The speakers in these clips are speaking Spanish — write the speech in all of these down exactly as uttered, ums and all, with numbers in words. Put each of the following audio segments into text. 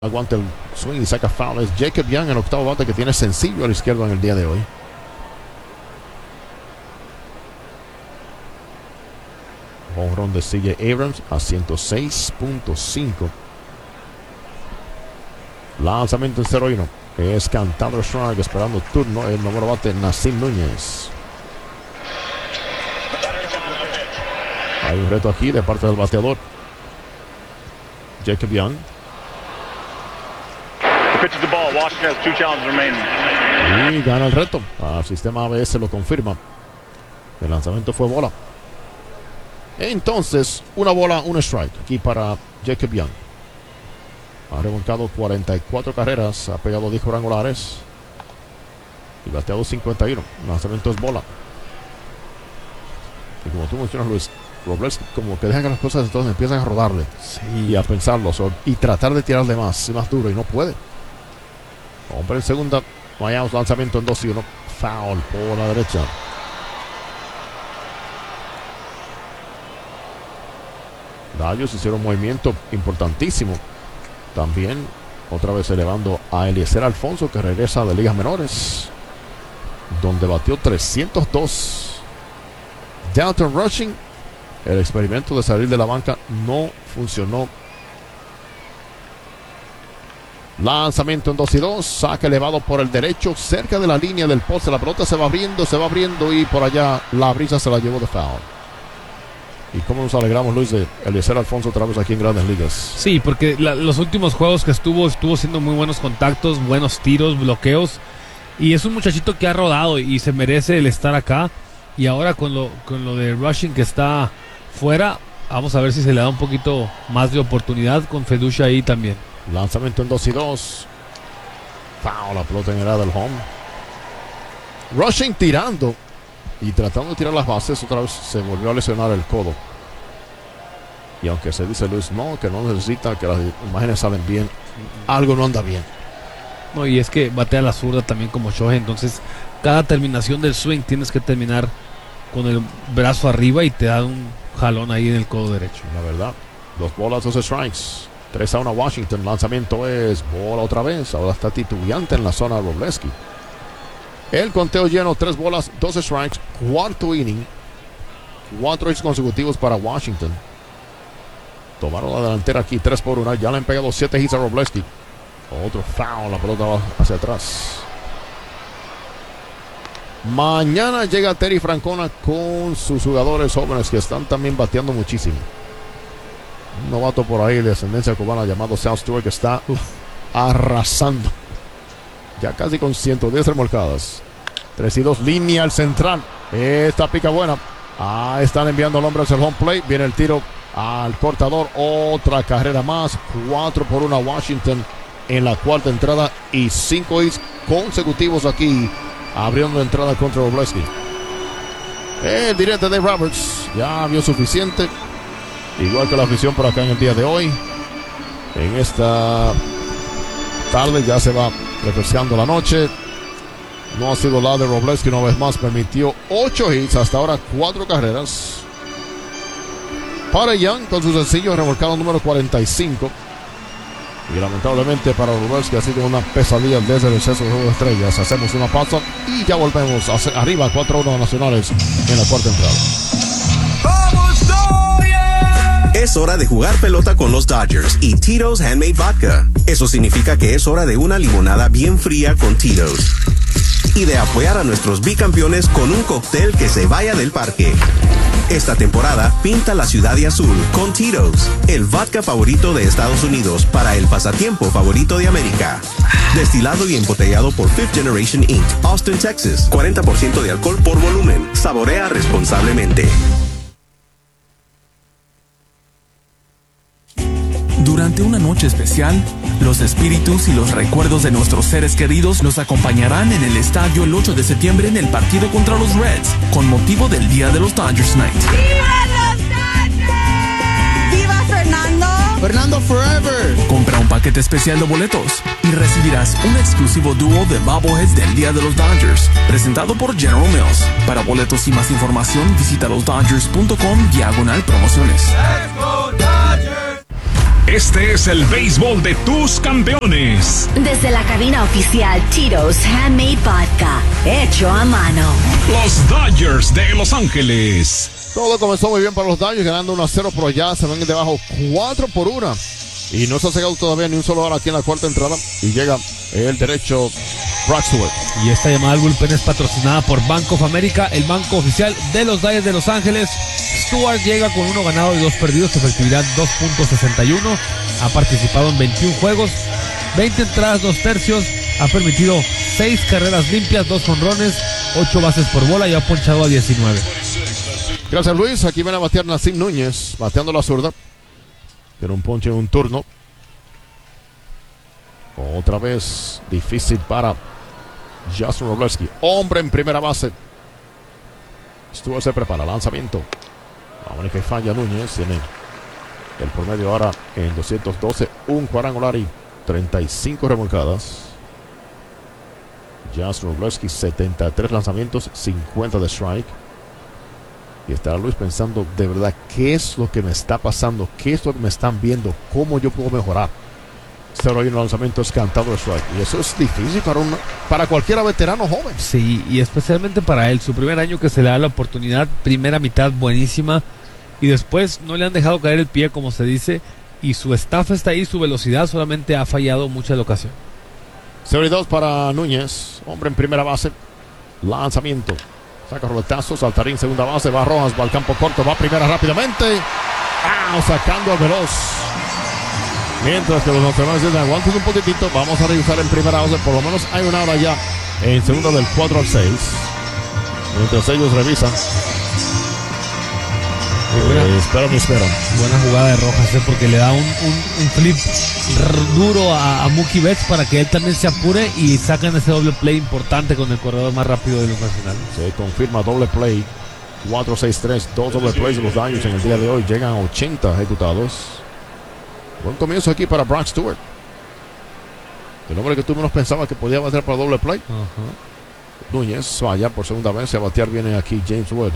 Aguanta el swing y saca foul. Es Jacob Young, el octavo bate, que tiene sencillo a la izquierda en el día de hoy. Home run de C J Abrams a ciento seis punto cinco. Lanzamiento en cero uno. Es cantado Strike, esperando turno el número bate Nassim Núñez. Hay un reto aquí de parte del bateador Jacob Young. Pitches the ball. Washington has two challenges remaining. Y gana el reto. El sistema A B S lo confirma. El lanzamiento fue bola. Entonces, una bola, un strike aquí para Jacob Young. Ha revolcado cuarenta y cuatro carreras, ha pegado diez cuadrangulares y bateado cincuenta y uno. El lanzamiento es bola. Y como tú mencionas, Luis, Robles como que deja que las cosas entonces empiezan a rodarle. Sí. Y a pensarlo so, y tratar de tirarle más, más duro, y no puede. Hombre en segunda, vayamos, lanzamiento en dos y uno. Foul por la derecha. Dodgers hicieron un movimiento importantísimo. También otra vez elevando a Eliezer Alfonso, que regresa de ligas menores, donde batió trescientos dos. Dalton Rushing, el experimento de salir de la banca no funcionó. Lanzamiento en dos y dos, saque elevado por el derecho, cerca de la línea del poste. La pelota se va abriendo, se va abriendo y por allá la brisa se la llevó de foul. Y cómo nos alegramos, Luis, de Eliezer Alfonso otra vez aquí en Grandes Ligas. Sí, porque la, los últimos juegos que estuvo, estuvo haciendo muy buenos contactos, buenos tiros, bloqueos. Y es un muchachito que ha rodado y se merece el estar acá. Y ahora con lo, con lo de Rushing que está fuera, vamos a ver si se le da un poquito más de oportunidad con Feducia ahí también. Lanzamiento en dos y dos. Foul, la pelota en el área del home. Rushing tirando y tratando de tirar las bases, otra vez se volvió a lesionar el codo. Y aunque se dice Luis, no, que no necesita, que las imágenes salen bien, algo no anda bien. No, y es que batea la zurda también como Shohei, entonces cada terminación del swing tienes que terminar con el brazo arriba y te da un jalón ahí en el codo derecho. La verdad, dos bolas, dos strikes. tres a uno Washington. Lanzamiento es bola otra vez. Ahora está titubeante en la zona de Robleski. El conteo lleno, tres bolas, dos strikes, cuarto inning. Cuatro hits consecutivos para Washington. Tomaron la delantera aquí, tres por uno. Ya le han pegado siete hits a Robleski. Otro foul, la pelota va hacia atrás. Mañana llega Terry Francona con sus jugadores jóvenes que están también bateando muchísimo. Un novato por ahí de ascendencia cubana llamado Sal Stewart, que está uf, arrasando. Ya casi con ciento diez remolcadas. tres y dos, línea al central. Esta pica buena. Ah, están enviando al hombre hacia el home plate. Viene el tiro al cortador. Otra carrera más. cuatro por uno a Washington en la cuarta entrada. Y cinco hits consecutivos aquí, abriendo la entrada contra Robleski. El directo de Roberts ya vio suficiente. Igual que la afición por acá en el día de hoy. En esta tarde ya se va refrescando la noche. No ha sido la de Robleski una vez más. Permitió ocho hits, hasta ahora cuatro carreras. Para Young con su sencillo remolcado número cuarenta y cinco. Y lamentablemente para Robleski ha sido una pesadilla desde el exceso de juego de estrellas. Hacemos una pausa y ya volvemos. Hacia, arriba cuatro a uno Nacionales en la cuarta entrada. Es hora de jugar pelota con los Dodgers y Tito's Handmade Vodka. Eso significa que es hora de una limonada bien fría con Tito's. Y de apoyar a nuestros bicampeones con un cóctel que se vaya del parque. Esta temporada, pinta la ciudad de azul con Tito's, el vodka favorito de Estados Unidos para el pasatiempo favorito de América. Destilado y embotellado por Fifth Generation incorporated, Austin, Texas. cuarenta por ciento de alcohol por volumen. Saborea responsablemente. Durante una noche especial, los espíritus y los recuerdos de nuestros seres queridos nos acompañarán en el estadio el ocho de septiembre en el partido contra los Reds, con motivo del Día de los Dodgers Night. ¡Viva los Dodgers! ¡Viva Fernando! ¡Fernando Forever! Compra un paquete especial de boletos y recibirás un exclusivo dúo de bobbleheads del Día de los Dodgers, presentado por General Mills. Para boletos y más información, visita los dodgers punto com diagonal promociones. ¡Let's go Dodgers! Este es el béisbol de tus campeones. Desde la cabina oficial Tito's Handmade Vodka, hecho a mano. Los Dodgers de Los Ángeles. Todo comenzó muy bien para los Dodgers, ganando uno a cero por allá. Se ven debajo cuatro por uno. Y no se ha sacado todavía ni un solo hora aquí en la cuarta entrada. Y llega el derecho Brock Stewart. Y esta llamada al bullpen es patrocinada por Bank of America, el banco oficial de los Dodgers de Los Ángeles. Stewart llega con uno ganado y dos perdidos, efectividad dos punto sesenta y uno. Ha participado en veintiún juegos, veinte entradas, dos tercios. Ha permitido seis carreras limpias, dos jonrones, ocho bases por bola y ha ponchado a diecinueve. Gracias, Luis. Aquí viene a batear Nassim Núñez, bateando la zurda. Tiene un ponche en un turno. Otra vez difícil para Justin Robleski. Hombre en primera base. Stewart se prepara, lanzamiento. La única que falla Núñez. Tiene el promedio ahora en doscientos doce, un cuadrangular y treinta y cinco remolcadas. Justin Robleski, setenta y tres lanzamientos, cincuenta de strike. Y estará Luis pensando de verdad qué es lo que me está pasando, qué es lo que me están viendo, cómo yo puedo mejorar. Cero y un lanzamiento es cantado de strike. Y eso es difícil para, un, para cualquier veterano joven. Sí, y especialmente para él. Su primer año que se le da la oportunidad, primera mitad buenísima. Y después no le han dejado caer el pie, como se dice. Y su staff está ahí, su velocidad solamente ha fallado muchas ocasiones. cero y dos para Núñez. Hombre en primera base. Lanzamiento. Saca roletazo, saltarín segunda base, va Rojas, va al campo corto, va primera rápidamente. ¡Ah! Sacando al veloz. Mientras que los nacionales dicen, aguanten un poquitito, vamos a revisar en primera base. Por lo menos hay una hora ya en segunda del cuatro al seis. Mientras ellos revisan. Eh, esperan y esperan. Buena jugada de Rojas, ¿eh? Porque le da un, un, un flip duro a, a Mookie Betts para que él también se apure y sacan ese doble play importante con el corredor más rápido de los nacionales. Se confirma doble play. cuatro seis tres, dos doble plays de los Dodgers en el día de hoy. Llegan a ochenta ejecutados. Buen comienzo aquí para Brock Stewart. El hombre que tú menos pensabas que podía batear para doble play. Uh-huh. Núñez vaya por segunda vez. A batear viene aquí James Wood.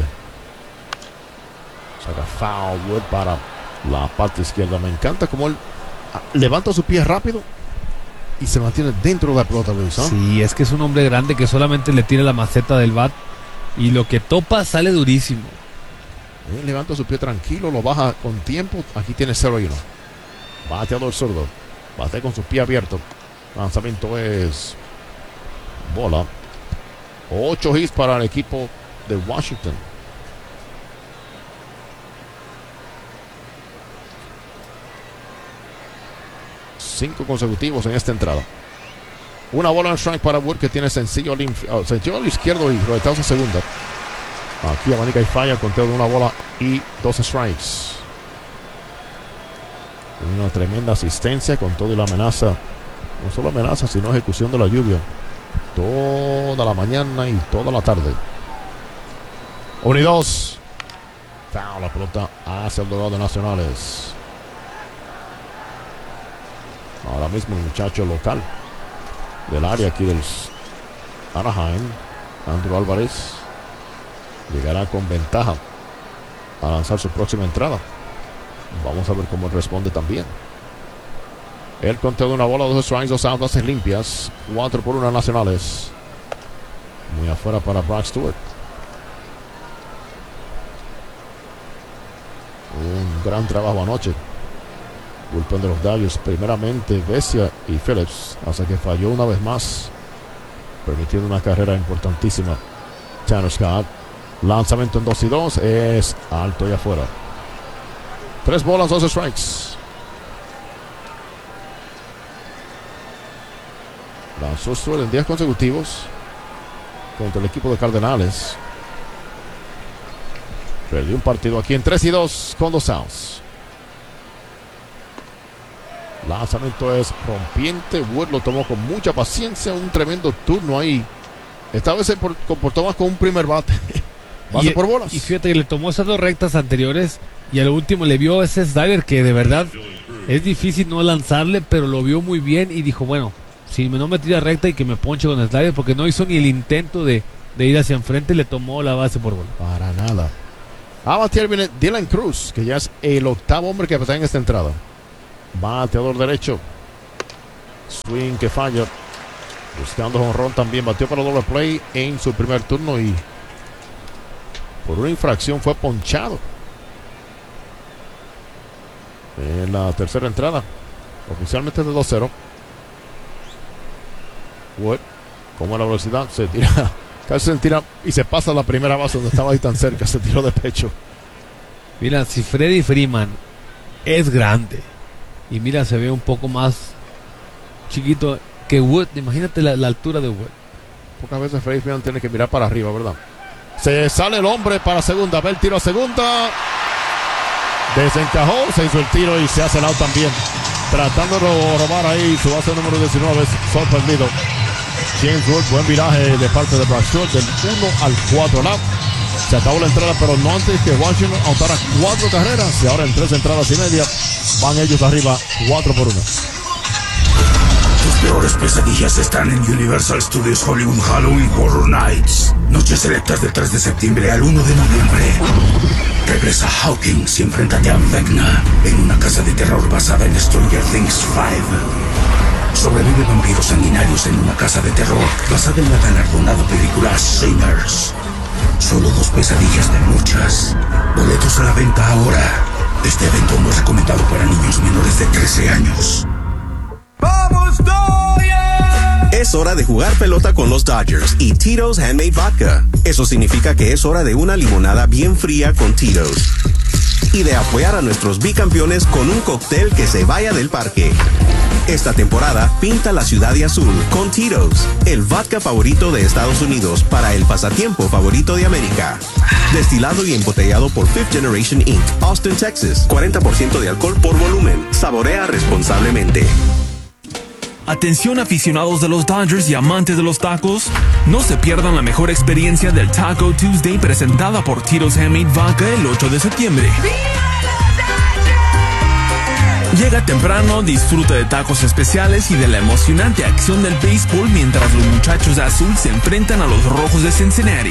Saca foul Wood para la parte izquierda. Me encanta cómo él levanta su pie rápido y se mantiene dentro de la pelota, Luis, ¿eh? Sí, es que es un hombre grande que solamente le tira la maceta del bat y lo que topa sale durísimo. Él levanta su pie tranquilo, lo baja con tiempo. Aquí tiene cero y uno. Bateador zurdo. Bate con su pie abierto. Lanzamiento es bola. Ocho hits para el equipo de Washington. Cinco consecutivos en esta entrada. Una bola en strike para Wood, que tiene sencillo al, inf- oh, sencillo al izquierdo y roletazo a segunda. Aquí abanica y falla, conteo de una bola y dos strikes. Una tremenda asistencia con todo y la amenaza. No solo amenaza, sino ejecución de la lluvia. Toda la mañana y toda la tarde. Uno y dos. Foul, la pelota hacia el dugout de Nacionales. Ahora mismo el muchacho local del área aquí del Anaheim, Andrew Álvarez, llegará con ventaja a lanzar su próxima entrada. Vamos a ver cómo responde también. El conteo de una bola, dos strikes, dos outs, bases limpias, cuatro por una Nacionales. Muy afuera para Brock Stewart. Un gran trabajo anoche. Bullpen de los Dodgers, primeramente Vesia y Phillips, hasta que falló una vez más, permitiendo una carrera importantísima. Tanner Scott, lanzamiento en dos y dos, es alto y afuera. Tres bolas, dos strikes. Lanzó Stewart en diez consecutivos contra el equipo de Cardenales. Perdió un partido aquí en tres y dos con dos outs. Lanzamiento es rompiente. Wood lo tomó con mucha paciencia. Un tremendo turno ahí. Esta vez se por, comportó más con un primer bate. Base y, por bolas. Y fíjate que le tomó esas dos rectas anteriores y al último le vio ese slider que de verdad es difícil no lanzarle, pero lo vio muy bien y dijo, bueno, si no me tira recta y que me ponche con el slider, porque no hizo ni el intento de, de ir hacia enfrente, le tomó la base por bola. Para nada. A batear viene Dylan Cruz, que ya es el octavo hombre que batea en esta entrada. bateador derecho. Swing que falla. Buscando jonrón también. Batió para doble play en su primer turno y por una infracción fue ponchado en la tercera entrada. Oficialmente de dos cero. Wood, como la velocidad, se tira. Casi se tira y se pasa a la primera base donde estaba ahí tan cerca. Se tiró de pecho. Mira, si Freddie Freeman es grande y mira, se ve un poco más chiquito que Wood. Imagínate la, la altura de Wood. Pocas veces Freddie Freeman tiene que mirar para arriba, ¿verdad? Se sale el hombre para segunda. Ve el tiro a segunda. Desencajó, se hizo el tiro y se hace el out también. Tratando de robar ahí su base número diecinueve. Sorprendido. James Wood, buen viraje de parte de Brad Short. Del uno al cuatro lap. Se acabó la entrada, pero no antes que Washington anotara cuatro carreras. Y ahora en tres entradas y media van ellos arriba cuatro por uno. Tus peores pesadillas están en Universal Studios Hollywood Halloween Horror Nights. Noches selectas del tres de septiembre al uno de noviembre. Regresa Hawkins y enfréntate a Vecna en una casa de terror basada en Stranger Things cinco. Sobrevive vampiros sanguinarios en una casa de terror basada en la galardonada película Sinners. Solo dos pesadillas de muchas. Boletos a la venta ahora. Este evento no es recomendado para niños menores de trece años. ¡Vamos, Dodgers! Es hora de jugar pelota con los Dodgers y Tito's Handmade Vodka. Eso significa que es hora de una limonada bien fría con Tito's. Y de apoyar a nuestros bicampeones con un cóctel que se vaya del parque. Esta temporada, pinta la ciudad de azul con Tito's, el vodka favorito de Estados Unidos para el pasatiempo favorito de América. Destilado y embotellado por Fifth Generation incorporated, Austin, Texas. cuarenta por ciento de alcohol por volumen. Saborea responsablemente. Atención aficionados de los Dodgers y amantes de los tacos. No se pierdan la mejor experiencia del Taco Tuesday presentada por Tito's Handmade Vodka el ocho de septiembre. Llega temprano, disfruta de tacos especiales y de la emocionante acción del béisbol mientras los muchachos de azul se enfrentan a los rojos de Cincinnati.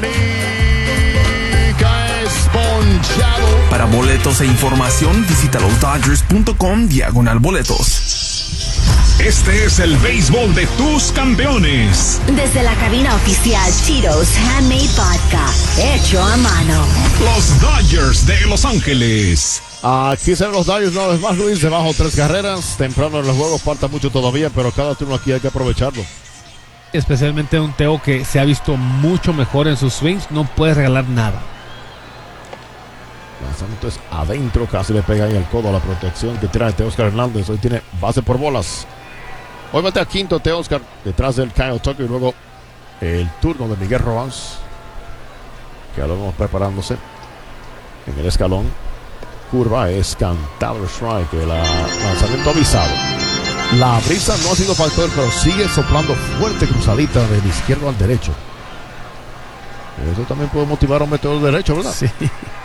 Para boletos e información, visita los dodgers punto com diagonal boletos. Este es el béisbol de tus campeones. Desde la cabina oficial Tito's Handmade Vodka, hecho a mano. Los Dodgers de Los Ángeles. Aquí se ven los Dodgers una vez más, Luis, debajo tres carreras. Temprano en los juegos, falta mucho todavía, pero cada turno aquí hay que aprovecharlo. Especialmente un Teo que se ha visto mucho mejor en sus swings, no puede regalar nada. Lanzamiento es adentro, casi le pega ahí el codo a la protección que tira de Teóscar Hernández. Hoy tiene base por bolas. Hoy bate a quinto Teóscar, detrás del Kyle Tucker y luego el turno de Miguel Rojas, que ya lo vamos preparándose en el escalón. Curva es cantado el strike, el lanzamiento avisado. La brisa no ha sido factor, pero sigue soplando fuerte, cruzadita del izquierdo al derecho. Eso también puede motivar a un metedor derecho, ¿verdad? Sí.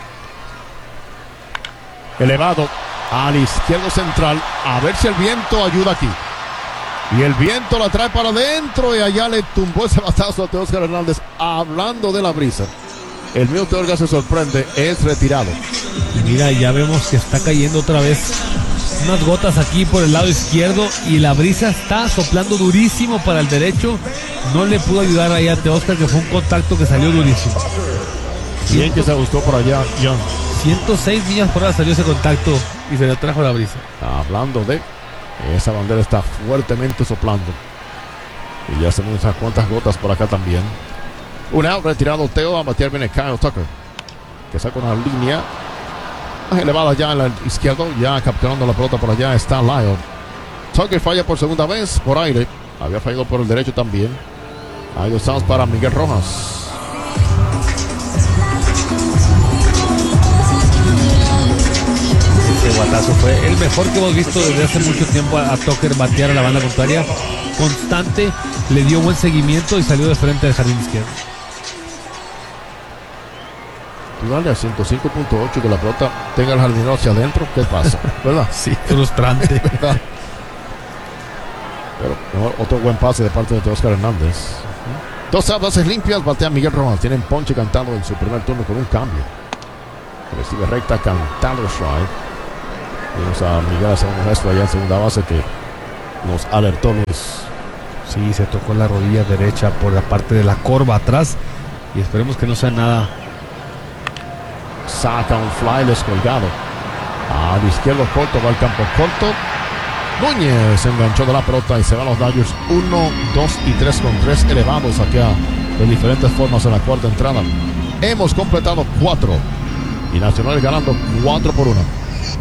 Elevado al izquierdo central, a ver si el viento ayuda aquí. Y el viento la trae para adentro y allá le tumbó ese batazo a Teóscar Hernández. Hablando de la brisa, el mío Teóscar se sorprende, es retirado. Mira, ya vemos que está cayendo otra vez unas gotas aquí por el lado izquierdo y la brisa está soplando durísimo para el derecho. No le pudo ayudar ahí a Teóscar, que fue un contacto que salió durísimo. Bien que se buscó por allá, John. ciento seis millas por hora salió ese contacto y se le trajo la brisa. Hablando de esa bandera, está fuertemente soplando. Y ya se ven unas cuantas gotas por acá también. Un out, retirado Teo. A batear viene Kyle Tucker, que saca una línea más elevada ya en la izquierda. Ya capturando la pelota por allá está Lyle. Tucker falla por segunda vez por aire. Había fallado por el derecho también. Hay dos outs para Miguel Rojas. Ese guatazo fue el mejor que hemos visto desde hace mucho tiempo a, a Tucker batear a la banda contraria. Constante, le dio buen seguimiento y salió de frente del jardín izquierdo. Tú dale a ciento cinco punto ocho que la pelota tenga el jardinero hacia adentro. ¿Qué pasa? ¿Verdad? Sí, frustrante. ¿Verdad? Pero otro buen pase de parte de Teóscar Hernández. Uh-huh. Dos bases limpias, batea Miguel Rojas. Tienen ponche cantado en su primer turno con un cambio. Recibe recta, cantado strike. Vamos a Miguel hacer un gesto allá en segunda base que nos alertó Luis. Sí, se tocó la rodilla derecha por la parte de la corva atrás. Y esperemos que no sea nada. Saca un fly descolgado. Al izquierdo corto, va al campo corto. Núñez se enganchó de la pelota y se van los Dodgers uno, dos y tres con tres elevados acá de diferentes formas en la cuarta entrada. Hemos completado cuatro y Nacional ganando cuatro por uno.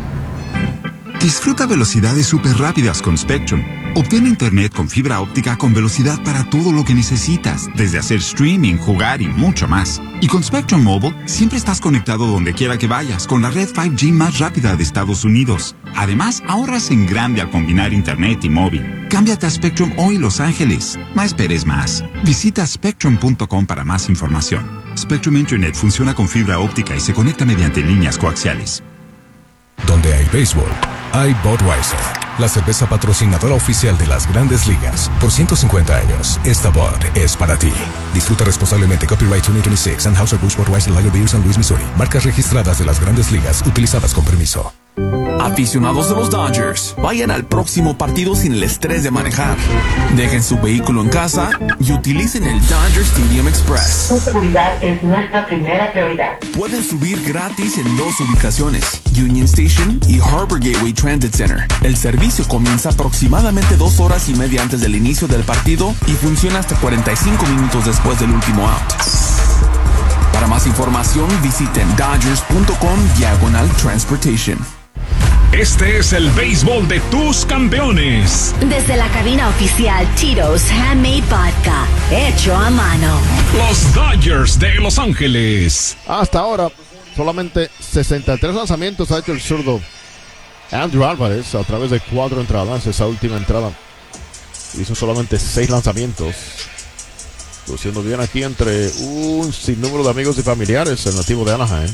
Disfruta velocidades súper rápidas con Spectrum. Obtén internet con fibra óptica con velocidad para todo lo que necesitas, desde hacer streaming, jugar y mucho más. Y con Spectrum Mobile, siempre estás conectado donde quiera que vayas con la red cinco G más rápida de Estados Unidos. Además, ahorras en grande al combinar internet y móvil. Cámbiate a Spectrum hoy, Los Ángeles. No esperes más. Visita spectrum punto com para más información. Spectrum Internet funciona con fibra óptica y se conecta mediante líneas coaxiales. Donde hay béisbol, hay Budweiser, la cerveza patrocinadora oficial de las Grandes Ligas. Por ciento cincuenta años, esta Bud es para ti. Disfruta responsablemente. Copyright dos mil veintiséis, Anheuser-Busch Budweiser Lager Beer, San Luis, Missouri. Marcas registradas de las Grandes Ligas, utilizadas con permiso. Aficionados de los Dodgers, vayan al próximo partido sin el estrés de manejar. Dejen su vehículo en casa y utilicen el Dodger Stadium Express. Su seguridad es nuestra primera prioridad. Pueden subir gratis en dos ubicaciones, Union Station y Harbor Gateway Transit Center. El servicio comienza aproximadamente dos horas y media antes del inicio del partido y funciona hasta cuarenta y cinco minutos después del último out. Para más información, visiten dodgers punto com diagonal transportation. Este es el béisbol de tus campeones. Desde la cabina oficial Tito's Handmade Vodka, hecho a mano. Los Dodgers de Los Ángeles. Hasta ahora, solamente sesenta y tres lanzamientos ha hecho el zurdo Andrew Álvarez a través de cuatro entradas. Esa última entrada hizo solamente seis lanzamientos. Luciendo bien aquí entre un sinnúmero de amigos y familiares, el nativo de Anaheim.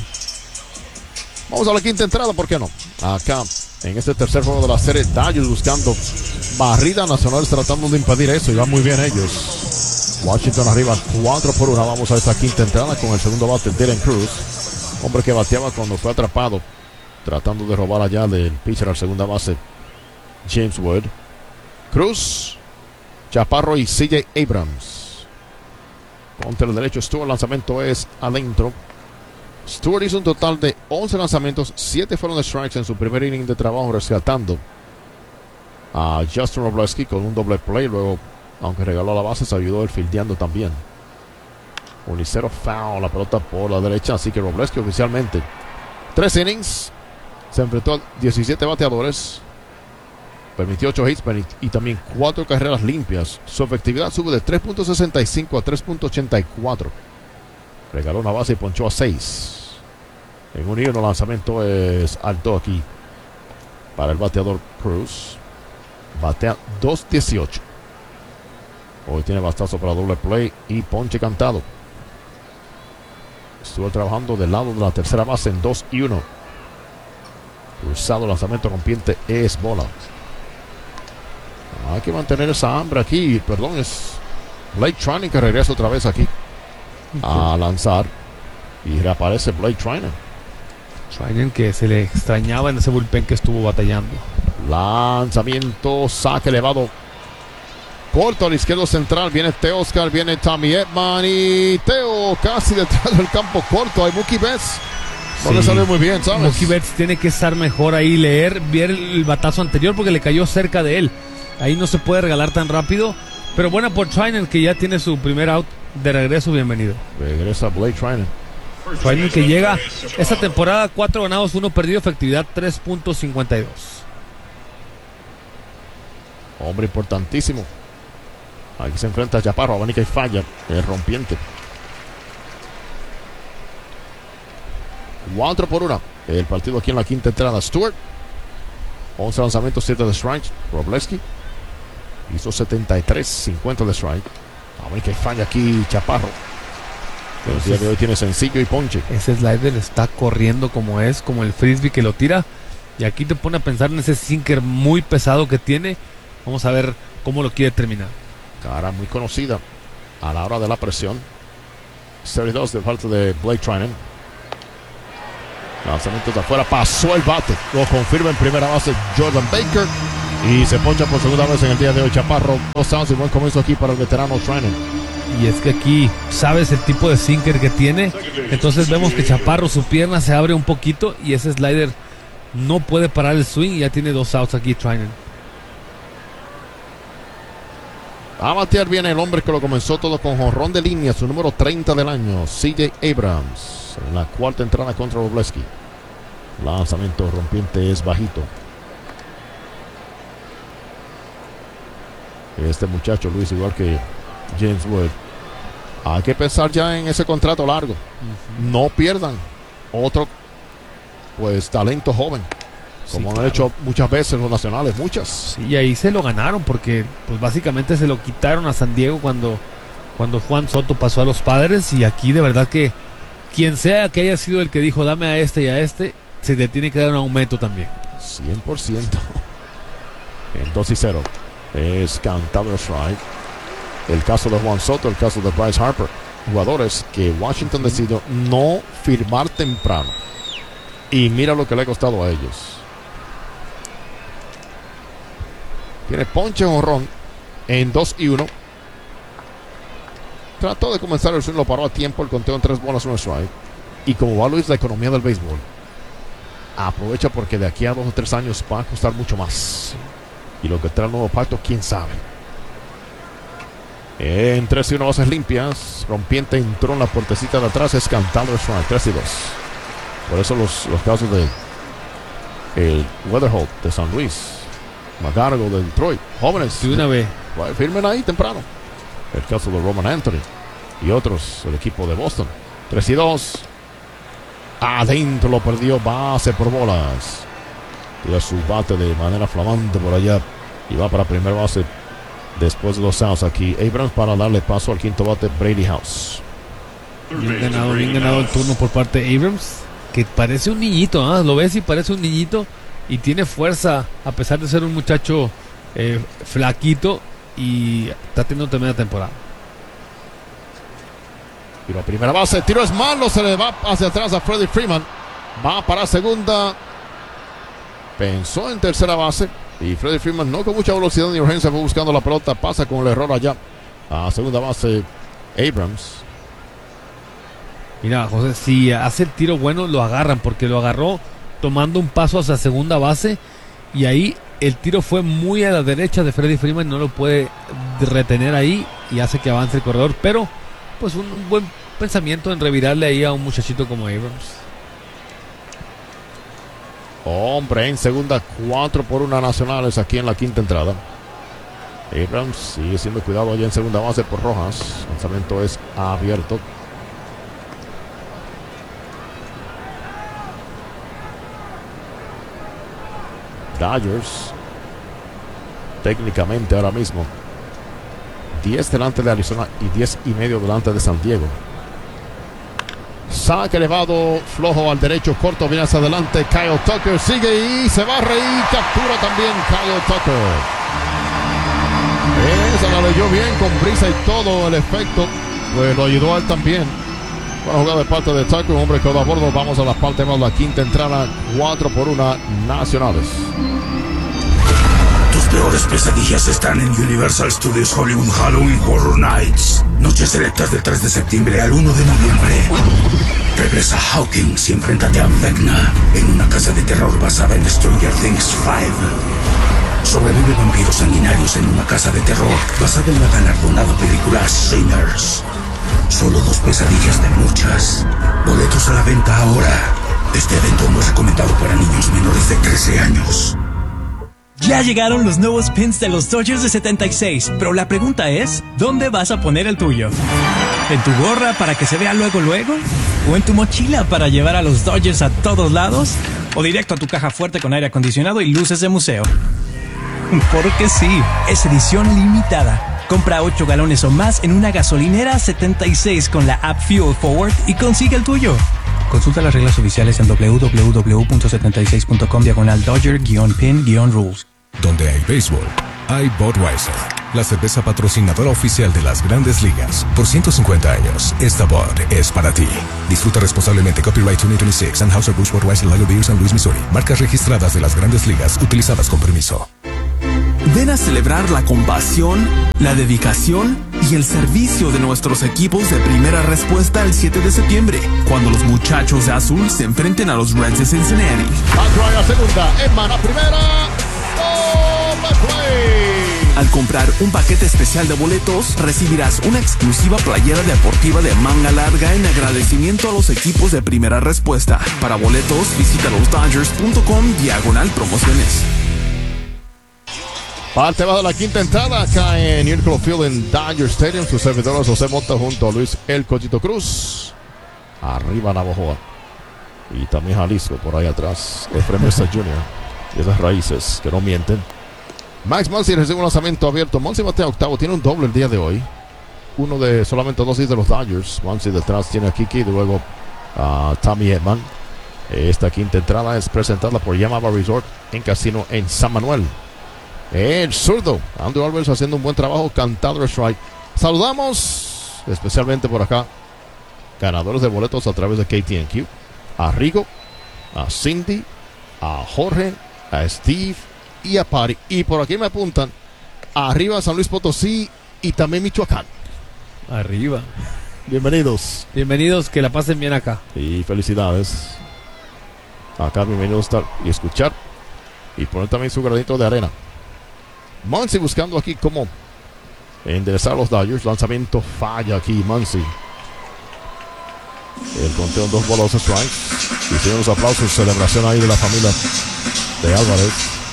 Vamos a la quinta entrada, ¿por qué no? Acá, en este tercer juego de la serie, Dodgers buscando barrida. Nacional tratando de impedir eso y van muy bien ellos. Washington arriba cuatro por uno. Vamos a esta quinta entrada con el segundo bate, Dylan Cruz. Hombre que bateaba cuando fue atrapado, tratando de robar allá del pitcher al segunda base, James Wood. Cruz, Chaparro y C J Abrams. Ponte el derecho, Stewart. El lanzamiento es adentro. Stewart hizo un total de once lanzamientos, siete fueron de strikes en su primer inning de trabajo, rescatando a Justin Robleski con un doble play. Luego, aunque regaló la base, se ayudó el fildeando también. Unicero foul, la pelota por la derecha, así que Robleski oficialmente tres innings, se enfrentó a diecisiete bateadores, permitió ocho hits y también cuatro carreras limpias. Su efectividad sube de tres punto sesenta y cinco a tres punto ochenta y cuatro. Regaló una base y ponchó a seis. En un hilo, el lanzamiento es alto aquí para el bateador Cruz. Batea dos dieciocho. Hoy tiene bastazo para doble play y ponche cantado. Estuvo trabajando del lado de la tercera base en dos y uno. Cruzado, lanzamiento rompiente, es bola. Hay que mantener esa hambre aquí. Perdón, es Blake Treinen que regresa otra vez aquí a lanzar. Y reaparece Blake Treinen. Treinen que se le extrañaba en ese bullpen que estuvo batallando. Lanzamiento, saque elevado. Corto al izquierdo central. Viene Teoscar, viene Tommy Edman. Y Teo casi detrás del campo corto. Hay Mookie Betts. No sí. le sale muy bien, ¿sabes? Mookie Betts tiene que estar mejor ahí. Leer, ver el batazo anterior porque le cayó cerca de él. Ahí no se puede regalar tan rápido. Pero buena por Treinen, que ya tiene su primer out de regreso. Bienvenido. Regresa Blake Treinen. Treinen que llega esta temporada cuatro ganados, uno perdido, efectividad tres punto cincuenta y dos. Hombre importantísimo. Aquí se enfrenta a Chaparro, abanica y falla. El rompiente. cuatro por uno. El partido aquí en la quinta entrada. Stewart, once lanzamientos, siete de strikes. Robleski hizo setenta y tres, cincuenta de strike. Abanica y falla aquí Chaparro. El día de hoy tiene sencillo y ponche. Ese slider está corriendo como es, como el frisbee que lo tira. Y aquí te pone a pensar en ese sinker muy pesado que tiene. Vamos a ver cómo lo quiere terminar. Cara muy conocida a la hora de la presión. serie dos de falta de Blake Treinen. Lanzamiento de afuera, pasó el bate. Lo confirma en primera base Jordan Baker. Y se poncha por segunda vez en el día de hoy Chaparro. Dos outs y buen comienzo aquí para el veterano Treinen. Y es que aquí sabes el tipo de sinker que tiene. Entonces vemos que Chaparro, su pierna se abre un poquito y ese slider no puede parar el swing y ya tiene dos outs aquí Treinen. A batear viene el hombre que lo comenzó todo con jonrón de línea, su número treinta del año, C J Abrams, en la cuarta entrada contra Wroblewski. Lanzamiento rompiente es bajito. Este muchacho, Luis, igual que James Wood, hay que pensar ya en ese contrato largo. Uh-huh. No pierdan otro, pues, talento joven. Como sí, han claro. hecho muchas veces los nacionales, muchas. Sí, y ahí se lo ganaron porque pues básicamente se lo quitaron a San Diego cuando, cuando Juan Soto pasó a los Padres. Y aquí de verdad que quien sea que haya sido el que dijo dame a este y a este, se le tiene que dar un aumento también. cien por ciento. En dos y cero es cantado el strike. El caso de Juan Soto, el caso de Bryce Harper. Jugadores que Washington uh-huh. decidió no firmar temprano. Y mira lo que le ha costado a ellos. Tiene ponche jonrón en dos y uno. Trató de comenzar el swing, lo paró a tiempo. El conteo en tres bolas, un strike. Y como va Luis, la economía del béisbol, aprovecha porque de aquí a dos o tres años va a costar mucho más. Y lo que trae el nuevo pacto, quién sabe. En tres y uno bases limpias. Rompiente entró en la puertecita de atrás. Es cantado el strike. tres y dos. Por eso los, los casos de el Weatherholt de San Luis, McGargo de Detroit, jóvenes de una vez firmen ahí temprano. El caso de Roman Anthony y otros, el equipo de Boston. tres y dos. Adentro lo perdió, base por bolas. Tira su bate de manera flamante por allá y va para primera base después de los outs aquí. Abrams para darle paso al quinto bate, Brady House. Bien ganado, bien ganado el turno por parte de Abrams, que parece un niñito, ¿eh? Lo ves y parece un niñito y tiene fuerza a pesar de ser un muchacho eh, flaquito y está teniendo tremenda temporada. Tiro a primera base, tiro es malo, se le va hacia atrás a Freddie Freeman, va para segunda, pensó en tercera base y Freddie Freeman no con mucha velocidad ni urgencia fue buscando la pelota, pasa con el error allá a segunda base Abrams. Mira, José, si hace el tiro bueno, lo agarran, porque lo agarró tomando un paso hacia segunda base y ahí el tiro fue muy a la derecha de Freddie Freeman, no lo puede retener ahí y hace que avance el corredor, pero pues un, un buen pensamiento en revirarle ahí a un muchachito como Abrams. Hombre, en segunda, cuatro por una nacionales aquí en la quinta entrada. Abrams sigue siendo cuidado allá en segunda base por Rojas. El lanzamiento es abierto. Dodgers técnicamente ahora mismo diez delante de Arizona y diez y medio delante de San Diego. Saque elevado, flojo al derecho, corto, viene hacia adelante. Kyle Tucker sigue y se barre y captura también Kyle Tucker. Esa la leyó bien con brisa y todo el efecto, pues lo ayudó a él también. Buena jugada de parte de Tucker, un hombre que va a bordo. Vamos a la parte más, la quinta entrada, cuatro por una nacionales. Tus peores pesadillas están en Universal Studios Hollywood Halloween Horror Nights. Noches selectas del tres de septiembre al uno de noviembre. Regresa Hawkins y enfréntate a Vecna en una casa de terror basada en Stranger Things cinco. Sobrevive vampiros sanguinarios en una casa de terror basada en la galardonada película Sinners. Solo dos pesadillas de muchas. Boletos a la venta ahora. Este evento no es recomendado para niños menores de trece años. Ya llegaron los nuevos pins de los Dodgers de setenta y seis, pero la pregunta es, ¿dónde vas a poner el tuyo? ¿En tu gorra para que se vea luego luego? ¿O en tu mochila para llevar a los Dodgers a todos lados? ¿O directo a tu caja fuerte con aire acondicionado y luces de museo? Porque sí, es edición limitada. Compra ocho galones o más en una gasolinera setenta y seis con la app Fuel Forward y consigue el tuyo. Consulta las reglas oficiales en doble u doble u doble u punto setenta y seis punto com diagonal Dodger-pin-rules. Donde hay béisbol, hay Budweiser, la cerveza patrocinadora oficial de las Grandes Ligas. Por ciento cincuenta años, esta Bud es para ti. Disfruta responsablemente. Copyright dos mil veintiséis. Anheuser-Busch Budweiser Lager Beer San Luis, Missouri. Marcas registradas de las Grandes Ligas, utilizadas con permiso. Ven a celebrar la compasión, la dedicación y el servicio de nuestros equipos de primera respuesta el siete de septiembre, cuando los muchachos de azul se enfrenten a los Reds de Cincinnati. Patrón a segunda, Emman a primera. ¡Doble play! Al comprar un paquete especial de boletos, recibirás una exclusiva playera deportiva de manga larga en agradecimiento a los equipos de primera respuesta. Para boletos, visita los dodgers punto com diagonal promociones. Parte bajo la quinta entrada acá en Urquiell Field en Dodger Stadium. Sus servidores José Mota junto a Luis El Cochito Cruz. Arriba Navajoa. Y también Jalisco por ahí atrás. Efraín Mesa junior Y esas raíces que no mienten. Max Muncy recibe un lanzamiento abierto. Muncy batea octavo. Tiene un doble el día de hoy. Uno de solamente dos hits de los Dodgers. Muncy detrás tiene a Kiki y luego a Tommy Edman. Esta quinta entrada es presentada por Yamava Resort en Casino en San Manuel. El zurdo Andrew Alvarez haciendo un buen trabajo, cantado el strike. Saludamos especialmente por acá ganadores de boletos a través de K T N Q, a Rigo, a Cindy, a Jorge, a Steve y a Pari. Y por aquí me apuntan arriba San Luis Potosí y también Michoacán. Arriba. Bienvenidos. Bienvenidos, que la pasen bien acá. Y felicidades. Acá bienvenidos a estar y escuchar y poner también su granito de arena. Muncy buscando aquí cómo enderezar a los Dodgers. Lanzamiento falla aquí Muncy. El conteo en dos bolas strikes. Y tiene los aplausos, celebración ahí de la familia de Álvarez.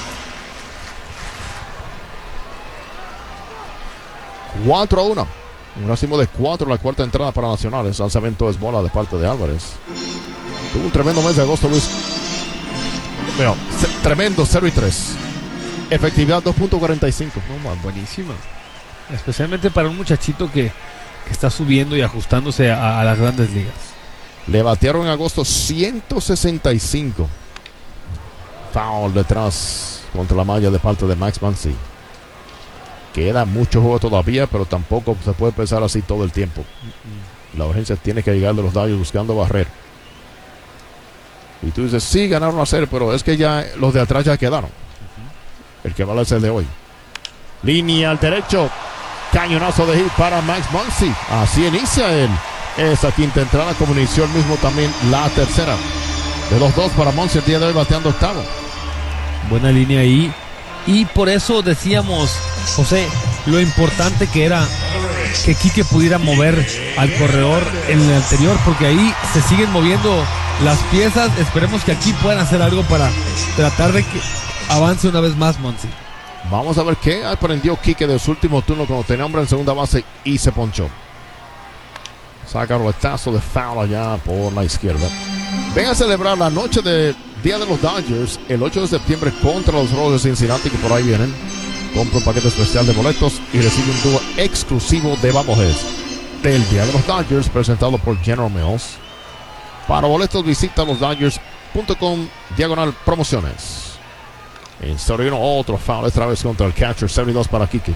cuatro a uno. Un racimo de cuatro en la cuarta entrada para Nacionales. Lanzamiento es bola de parte de Álvarez. Tuvo un tremendo mes de agosto, Luis. Bueno, tremendo, cero y tres. Efectividad dos punto cuarenta y cinco. No, man, buenísima. Especialmente para un muchachito que, que está subiendo y ajustándose a, a las grandes ligas. Le batearon en agosto ciento sesenta y cinco. Foul detrás contra la malla de parte de Max Muncy. Queda mucho juego todavía, pero tampoco se puede pensar así todo el tiempo. La urgencia tiene que llegar de los Dodgers buscando barrer. Y tú dices, sí, ganaron la serie, pero es que ya los de atrás ya quedaron. El que vale es el de hoy. Línea al derecho. Cañonazo de hit para Max Muncy. Así inicia él esa quinta entrada, como inició el mismo también la tercera. De los dos para Muncy el día de hoy bateando octavo. Buena línea ahí. Y por eso decíamos, José, lo importante que era que Quique pudiera mover al corredor en el anterior, porque ahí se siguen moviendo las piezas. Esperemos que aquí puedan hacer algo para tratar de que avance una vez más Muncy. Vamos a ver qué aprendió Quique de su último turno cuando tenía hombre en segunda base y se ponchó. Saca el roletazo de foul allá por la izquierda. Ven a celebrar la noche de Día de los Dodgers el ocho de septiembre contra los Rojos de Cincinnati, que por ahí vienen. Compra un paquete especial de boletos y recibe un dúo exclusivo de Babojés del Día de los Dodgers, presentado por General Mills. Para boletos visita los dodgers punto com diagonal promociones. En Sorino, otro foul esta vez contra el catcher. Setenta y dos para Quique.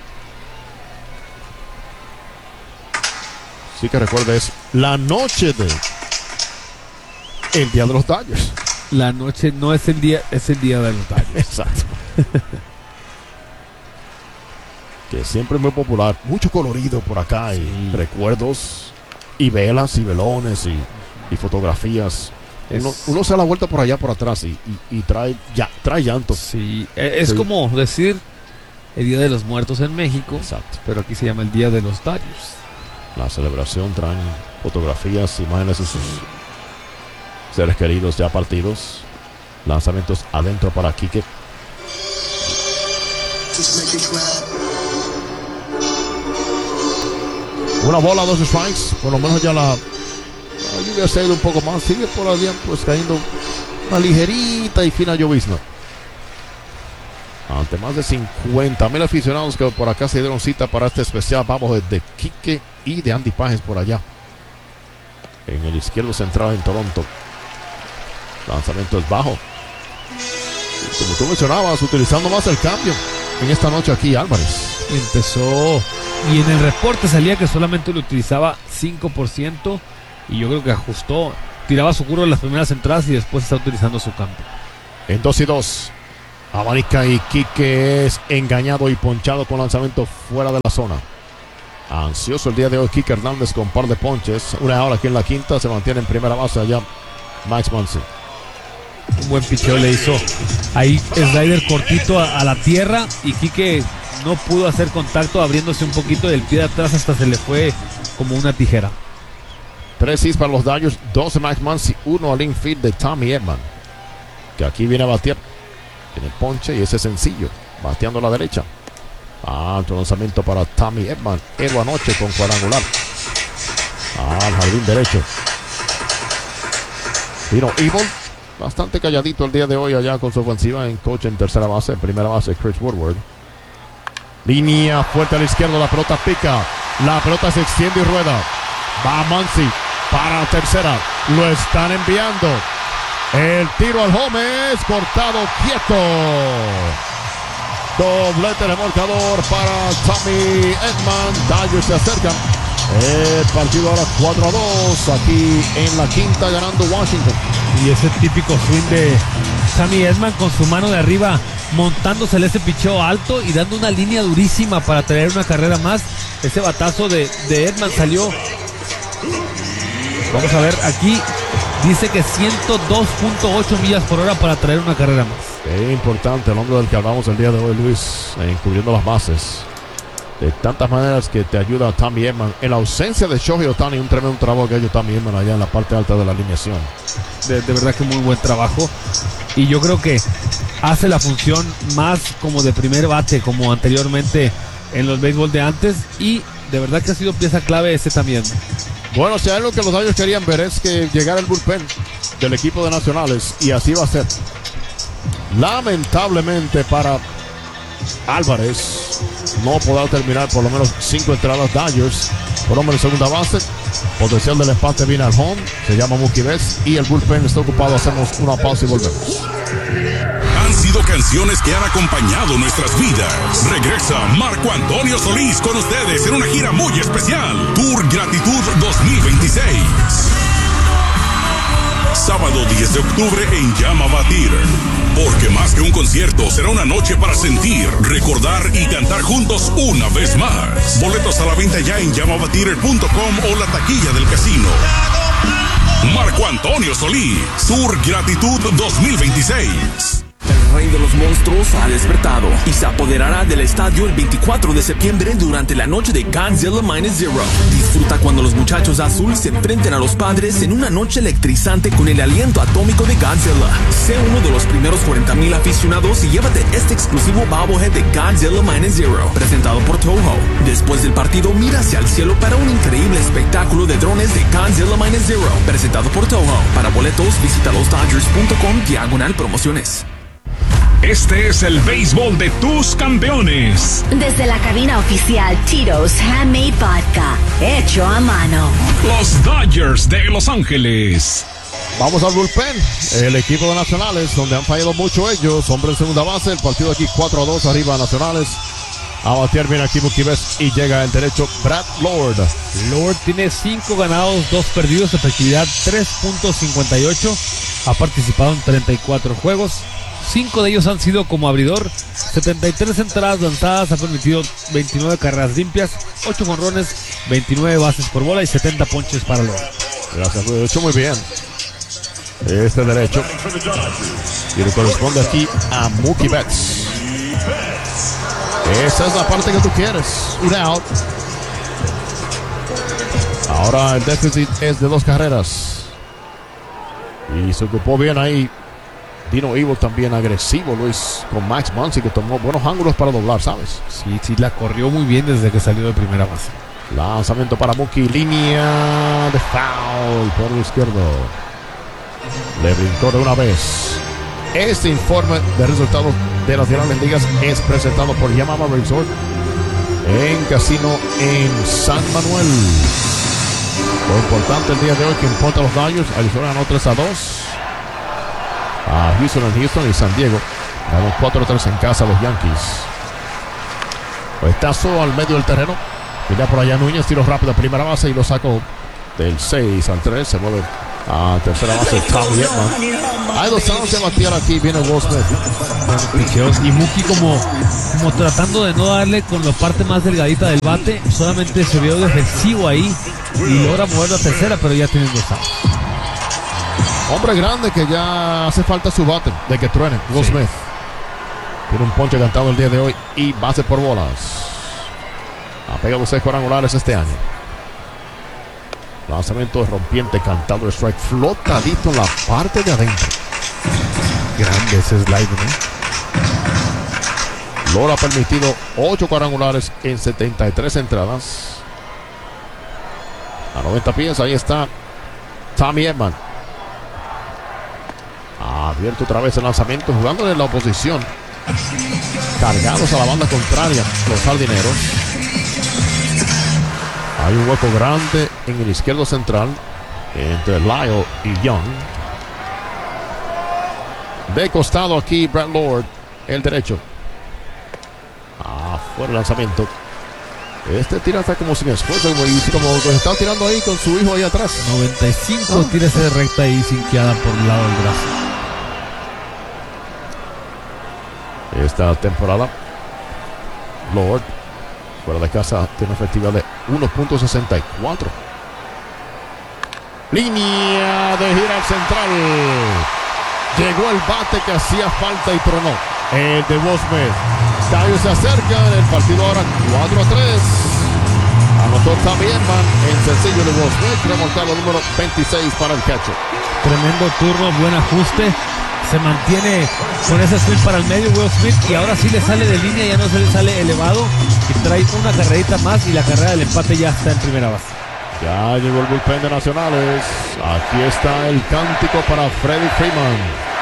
Así que recuerde, es la noche de el Día de los Dodgers. La noche no es el día, es el Día de los Dodgers. Exacto. Que siempre es muy popular. Mucho colorido por acá. Sí. Y recuerdos y velas y velones y, y fotografías. Uno, es... uno se da la vuelta por allá por atrás y, y, y trae, ya, trae llanto. Sí, es sí. como decir el Día de los Muertos en México. Exacto. Pero aquí se llama el Día de los Dodgers. La celebración trae fotografías, imágenes de sus seres queridos ya partidos. Lanzamientos adentro para Quique. Una bola, dos strikes. Por lo menos ya la, la lluvia se ha ido un poco más. Sigue por allá pues cayendo una ligerita y fina llovizna. Ante más de cincuenta mil aficionados que por acá se dieron cita para este especial, vamos desde Quique y de Andy Pages por allá en el izquierdo central en Toronto. Lanzamiento es bajo. Y como tú mencionabas, utilizando más el cambio en esta noche aquí Álvarez. empezó y en el reporte salía que solamente lo utilizaba cinco por ciento y yo creo que ajustó, tiraba su curva en las primeras entradas y después está utilizando su campo. En dos y dos, abanica y Quique es engañado y ponchado con lanzamiento fuera de la zona. Ansioso el día de hoy Quique Hernández con par de ponches. Una hora aquí en la quinta, se mantiene en primera base allá Max Muncy. Un buen picheo le hizo ahí, slider cortito a, a la tierra y Quique no pudo hacer contacto, abriéndose un poquito del pie de atrás, hasta se le fue como una tijera. Tres hits para los Dodgers, dos de Max Muncy, uno al infield de Tommy Edman, que aquí viene a batear en el ponche y ese sencillo, bateando a la derecha. Alto lanzamiento para Tommy Edman, héroe anoche con cuadrangular al jardín derecho. Vino Evil, bastante calladito el día de hoy allá con su ofensiva en coach en tercera base, en primera base Chris Woodward. Línea fuerte a la izquierda, la pelota pica, la pelota se extiende y rueda. Va Muncy para tercera, lo están enviando. El tiro al home es cortado quieto. Doblete de marcador para Tommy Edman. Dodgers se acercan. El partido ahora cuatro a dos aquí en la quinta, ganando Washington. Y ese típico swing de Tommy Edman con su mano de arriba, montándosele ese picheo alto y dando una línea durísima para traer una carrera más. Ese batazo de, de Edman salió. Vamos a ver, aquí dice que ciento dos punto ocho millas por hora para traer una carrera más. Qué importante el hombre del que hablamos el día de hoy, Luis, eh, cubriendo las bases. De tantas maneras que te ayuda Tommy Edman. En la ausencia de Shohei Ohtani, un tremendo trabajo que ha hecho Tommy Edman allá en la parte alta de la alineación. De, de verdad que muy buen trabajo. Y yo creo que hace la función más como de primer bate, como anteriormente en los béisbol de antes. Y de verdad que ha sido pieza clave ese también. Bueno, si hay algo que los Dodgers querían ver es que llegara el bullpen del equipo de Nacionales, y así va a ser. Lamentablemente para Álvarez, no podrá terminar por lo menos cinco entradas. Dodgers por hombre en segunda base. Potencial del empate viene al home, se llama Mookie Betts y el bullpen está ocupado. Hacemos una pausa y volvemos. Han sido canciones que han acompañado nuestras vidas. Regresa Marco Antonio Solís con ustedes en una gira muy especial. Tour Gratitud dos mil veintiséis. Sábado diez de octubre en Llama Batir. Porque más que un concierto, será una noche para sentir, recordar y cantar juntos una vez más. Boletos a la venta ya en llama batir punto com o la taquilla del casino. Marco Antonio Solís, Tour Gratitud dos mil veintiséis. El rey de los monstruos ha despertado y se apoderará del estadio el veinticuatro de septiembre durante la noche de Godzilla Minus Zero. Disfruta cuando los muchachos azul se enfrenten a los padres en una noche electrizante con el aliento atómico de Godzilla. Sé uno de los primeros cuarenta mil aficionados y llévate este exclusivo bobblehead de Godzilla Minus Zero, presentado por Toho. Después del partido, mira hacia el cielo para un increíble espectáculo de drones de Godzilla Minus Zero, presentado por Toho. Para boletos, visita los dodgers punto com diagonal promociones. Este es el béisbol de tus campeones. Desde la cabina oficial Tito's Handmade Vodka, hecho a mano. Los Dodgers de Los Ángeles. Vamos al bullpen. El equipo de Nacionales, donde han fallado mucho ellos. Hombre en segunda base. El partido aquí cuatro a dos arriba Nacionales. A batear bien aquí Mookie Betts y llega el derecho Brad Lord. Lord tiene cinco ganados, dos perdidos, efectividad tres punto cincuenta y ocho. Ha participado en treinta y cuatro juegos. Cinco de ellos han sido como abridor, setenta y tres entradas lanzadas, ha permitido veintinueve carreras limpias, ocho jonrones, veintinueve bases por bola y setenta ponches para Lord. Gracias, lo he hecho muy bien. Este derecho. Y le corresponde aquí a Mookie Betts. Esa es la parte que tú quieres. Un out. Ahora el déficit es de dos carreras. Y se ocupó bien ahí Dino Evil, también agresivo, Luis, con Max Muncy, que tomó buenos ángulos para doblar, ¿sabes? Sí, sí, la corrió muy bien desde que salió de primera base. Lanzamiento para Mookie, línea de foul por el izquierdo. Le brincó de una vez. Este informe de resultados de las grandes ligas es presentado por Yamaha Resort en Casino en San Manuel. Lo importante el día de hoy que importa a los Dodgers. Arizona ganó tres a dos a Houston en Houston, y San Diego ganó cuatro a tres en casa a los Yankees. Retazo al medio del terreno. Mira por allá Núñez, tiro rápido a primera base y lo sacó del seis al tres. Se mueve a tercera base Tommy Edman. Hay dos outs de batear aquí. Viene Will Smith. Y Mookie como, como tratando de no darle con la parte más delgadita del bate. Solamente se vio defensivo ahí y logra moverlo a tercera, pero ya tienen dos outs. Hombre grande que ya hace falta su bate de que truene. Will Sí. Smith tiene un ponche cantado el día de hoy y base por bolas. Ha pegado seis cuadrangulares este año. Lanzamiento de rompiente, cantado de strike, flotadito en la parte de adentro. Grande ese slide, ¿no? Lora ha permitido ocho cuadrangulares en setenta y tres entradas. A noventa pies, ahí está Tommy Edman. Abierto otra vez el lanzamiento, jugándole en la oposición. Cargados a la banda contraria los jardineros. Hay un hueco grande en el izquierdo central entre Lyle y Young. De costado aquí Brett Lord, el derecho. Afuera el lanzamiento. Este tira está como sin esfuerzo, como, como que está tirando ahí con su hijo ahí atrás. noventa y cinco, oh. Tira ese recta ahí sinqueada por el lado del brazo. Esta temporada Lord fuera de casa tiene efectividad de uno punto sesenta y cuatro. Línea de gira al central. Llegó el bate que hacía falta y tronó. El de Will Smith. Dodgers se acerca en el partido ahora cuatro a tres. Anotó Tommy Edman en sencillo de Will Smith. Remolcado número veintiséis para el catcher. Tremendo turno, buen ajuste. Se mantiene con ese swing para el medio Will Smith y ahora sí le sale de línea, ya no se le sale elevado y trae una carrerita más y la carrera del empate ya está en primera base. Ya llegó el bullpen de Nacionales. Aquí está el cántico para Freddie Freeman.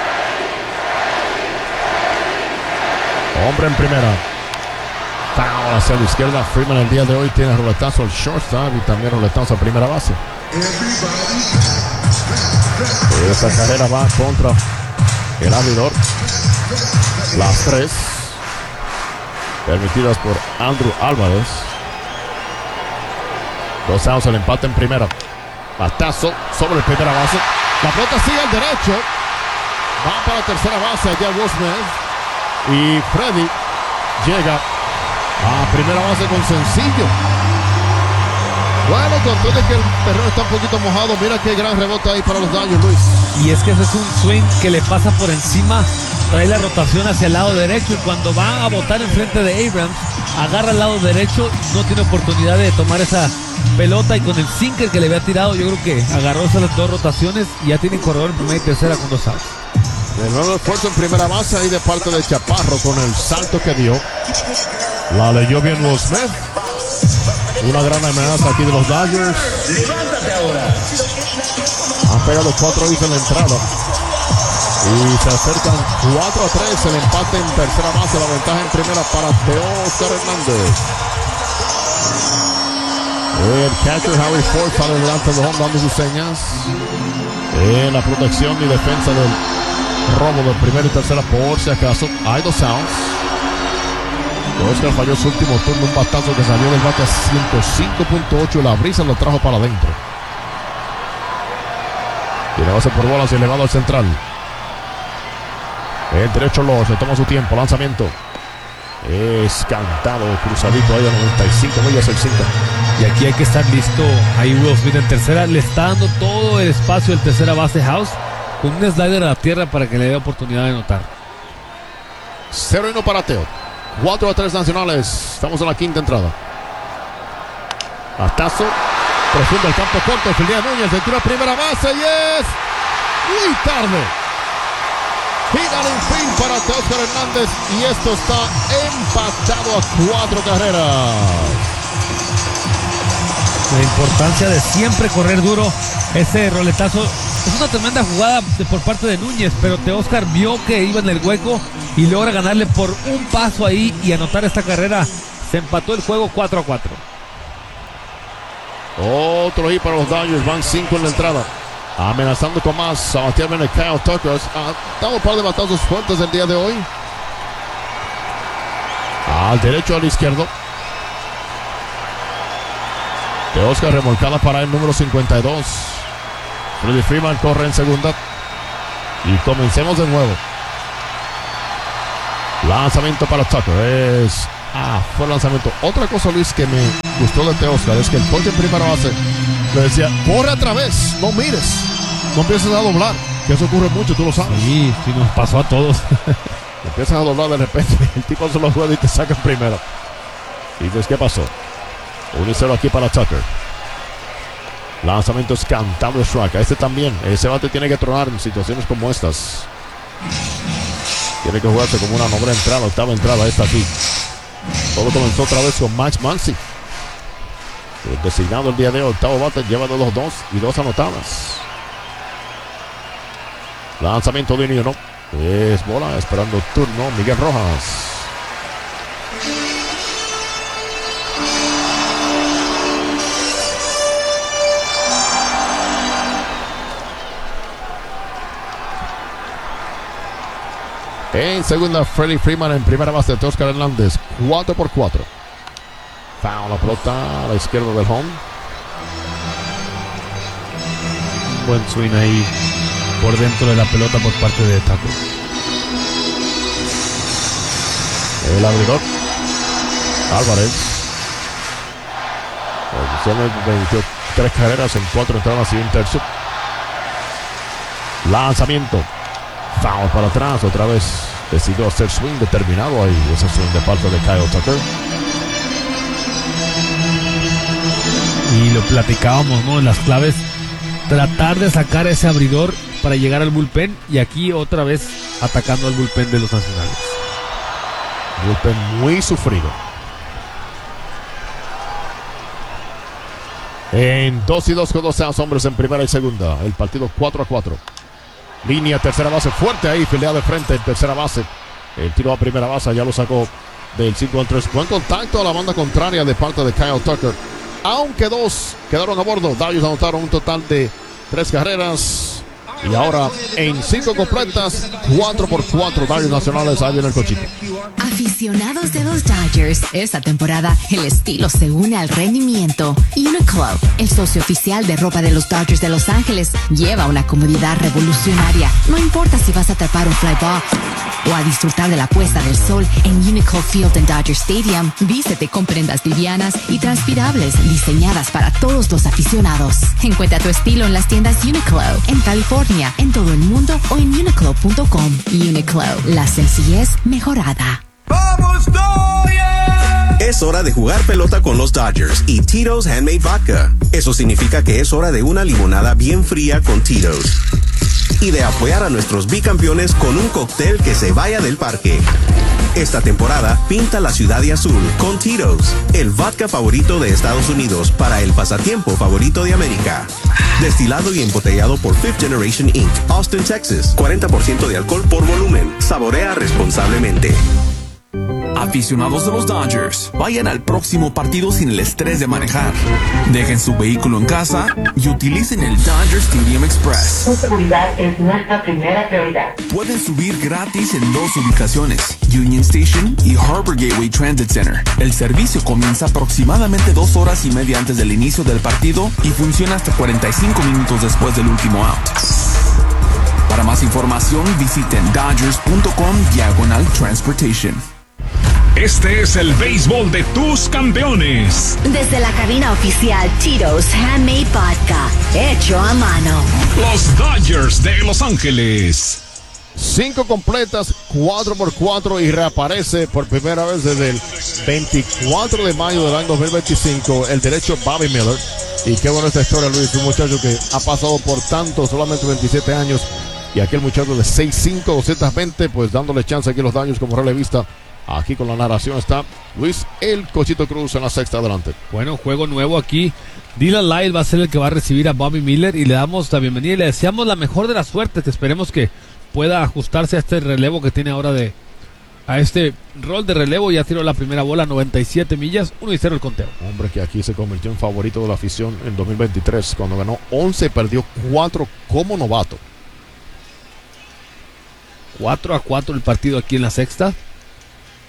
Hombre en primera. Foul hacia la izquierda. Freeman el día de hoy tiene roletazo al shortstop y también roletazo a primera base. Esta carrera va contra el abridor. Las tres permitidas por Andrew Álvarez. Dos outs, el empate en primera. Batazo sobre el primera base. La pelota sigue al derecho. Va para la tercera base allá Will Smith. Y Freddy llega a primera base con sencillo. Bueno, con todo que el terreno está un poquito mojado, mira qué gran rebote ahí para los Dodgers, Luis. Y es que ese es un swing que le pasa por encima, trae la rotación hacia el lado derecho y cuando va a botar enfrente de Abrams, agarra el lado derecho, no tiene oportunidad de tomar esa pelota y con el sinker que le había tirado, yo creo que agarró esas dos rotaciones y ya tiene corredor en primera y tercera con dos outs. De nuevo esfuerzo en primera base ahí de parte de Chaparro con el salto que dio. La leyó bien Will Smith. Una gran amenaza aquí de los Dodgers. Levántate ahora. Han pegado cuatro hits en la entrada. Y se acercan cuatro a tres. El empate en tercera base. La ventaja en primera para Teóscar Hernández. El catcher Harry Ford sale delante del home dando sus señas. En la protección y defensa del robo de primera y tercera por si acaso. Hay dos outs. Oscar falló su último turno, un batazo que salió del bate a ciento cinco punto ocho y la brisa lo trajo para adentro. Tiene base por bolas y elevado al central. El derecho lo se toma su tiempo, lanzamiento. Es cantado, cruzadito ahí a noventa y cinco millas el cinco. Y aquí hay que estar listo. Ahí Will Smith en tercera, le está dando todo el espacio el tercera base House con un slider a la tierra para que le dé oportunidad de anotar. Cero y no para Teo. cuatro a tres Nacionales. Estamos en la quinta entrada. Batazo. Profundo el campo corto. Filial Núñez se tira primera base y es muy tarde. Final un fin para Teóscar Hernández y esto está empatado a cuatro carreras. La importancia de siempre correr duro. Ese roletazo es una tremenda jugada de, por parte de Núñez, pero Teóscar vio que iba en el hueco y logra ganarle por un paso ahí y anotar esta carrera. Se empató el juego cuatro a cuatro. Otro hit para los Dodgers, van cinco en la entrada. Amenazando con más, Sebastián viene Kyle Tucker. Ha dado un par de batazos fuertes el día de hoy. Al derecho, al izquierdo. de Oscar, remolcada para el número cincuenta y dos. Freddie Freeman corre en segunda. Y comencemos de nuevo. Lanzamiento para Tucker. Es. Ah, fue el lanzamiento. Otra cosa, Luis, que me gustó de Oscar es que el coach en primera base le decía: corre a través, no mires, no empieces a doblar. Que eso ocurre mucho, tú lo sabes. Sí, sí, nos pasó a todos. Empiezas a doblar de repente, el tipo se lo juega y te saca primero. Y dices, ¿qué pasó? uno y cero aquí para Tucker. Lanzamiento es cantado de strike. Este también, ese bate tiene que tronar en situaciones como estas. Tiene que jugarse como una novena entrada, octava entrada, esta aquí. Todo comenzó otra vez con Max Muncy. El designado el día de hoy, octavo bate, lleva de dos dos y dos anotadas. Lanzamiento de Niño, no. Es bola, esperando turno Miguel Rojas. En segunda, Freddie Freeman. En primera base, de Oscar Hernández. cuatro por cuatro. Foul, la pelota a la izquierda del home. Buen swing ahí por dentro de la pelota por parte de Tucker. El abridor Álvarez. Posiciones veintiocho, tres carreras en cuatro entradas y un tercio. Lanzamiento. Foul para atrás, otra vez decidió hacer swing determinado ahí. Ese swing de parte de Kyle Tucker. Y lo platicábamos, ¿no? En las claves, tratar de sacar ese abridor para llegar al bullpen. Y aquí otra vez atacando al bullpen de los Nacionales. Bullpen muy sufrido. En dos y dos con dos hombres en primera y segunda. El partido cuatro a cuatro. Línea tercera base fuerte ahí, filea de frente en tercera base. El tiro a primera base ya lo sacó del cinco al tres. Buen contacto a la banda contraria de parte de Kyle Tucker. Aunque dos quedaron a bordo. Dodgers anotaron un total de tres carreras. Y ahora en cinco completas, cuatro por cuatro Dodgers Nacionales. Ahí viene el cochito. Aficionados de los Dodgers, esta temporada el estilo se une al rendimiento. Uniqlo, el socio oficial de ropa de los Dodgers de Los Ángeles, lleva una comodidad revolucionaria. No importa si vas a atrapar un fly ball o a disfrutar de la puesta del sol en Uniqlo Field en Dodger Stadium. Vístete con prendas livianas y transpirables diseñadas para todos los aficionados. Encuentra tu estilo en las tiendas Uniqlo en California, en todo el mundo o en uniqlo punto com. Uniqlo, la sencillez mejorada. ¡Vamos, Dodgers! Es hora de jugar pelota con los Dodgers y Tito's Handmade Vodka. Eso significa que es hora de una limonada bien fría con Tito's. Y de apoyar a nuestros bicampeones con un cóctel que se vaya del parque. Esta temporada, pinta la ciudad de azul con Tito's, el vodka favorito de Estados Unidos para el pasatiempo favorito de América. Destilado y embotellado por Fifth Generation incorporated, Austin, Texas. cuarenta por ciento de alcohol por volumen. Saborea responsablemente. Aficionados de los Dodgers, vayan al próximo partido sin el estrés de manejar. Dejen su vehículo en casa y utilicen el Dodger Stadium Express. Su seguridad es nuestra primera prioridad. Pueden subir gratis en dos ubicaciones, Union Station y Harbor Gateway Transit Center. El servicio comienza aproximadamente dos horas y media antes del inicio del partido y funciona hasta cuarenta y cinco minutos después del último out. Para más información, visiten dodgers punto com diagonal transportation. Este es el béisbol de tus campeones. Desde la cabina oficial Tito's Handmade Vodka, hecho a mano. Los Dodgers de Los Ángeles. Cinco completas, cuatro por cuatro y reaparece por primera vez desde el veinticuatro de mayo del año dos mil veinticinco el derecho Bobby Miller. Y qué buena esta historia, Luis, un muchacho que ha pasado por tanto, solamente veintisiete años, y aquel muchacho de seis cinco, doscientos veinte, pues dándole chance aquí a los Dodgers como relevista. Aquí con la narración está Luis el Cochito Cruz en la sexta, adelante. Bueno, juego nuevo aquí. Dylan Lyle va a ser el que va a recibir a Bobby Miller y le damos la bienvenida y le deseamos la mejor de la suerte, que esperemos que pueda ajustarse a este relevo que tiene ahora de a este rol de relevo. Ya tiró la primera bola, noventa y siete millas, uno y cero el conteo. Hombre que aquí se convirtió en favorito de la afición en dos mil veintitrés, cuando ganó once, perdió cuatro como novato. cuatro a cuatro el partido aquí en la sexta.